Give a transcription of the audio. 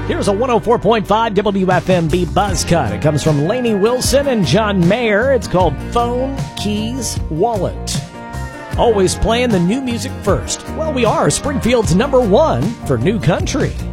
Here's a 104.5 WFMB buzz cut. It comes from Lainey Wilson and John Mayer. It's called Phone, Keys, Wallet. Always playing the new music first. Well, we are Springfield's #1 for new country.